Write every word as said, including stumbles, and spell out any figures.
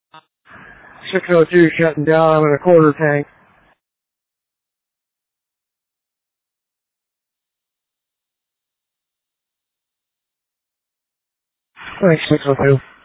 six oh two shutting down. I'm in a quarter tank. Thanks, six oh two.